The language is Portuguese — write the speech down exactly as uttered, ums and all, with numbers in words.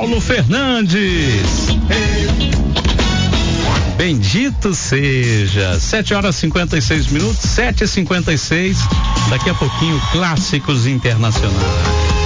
Paulo Fernandes. Bendito seja. sete horas e cinquenta e seis minutos, sete e cinquenta e seis. Daqui a pouquinho, clássicos internacionais.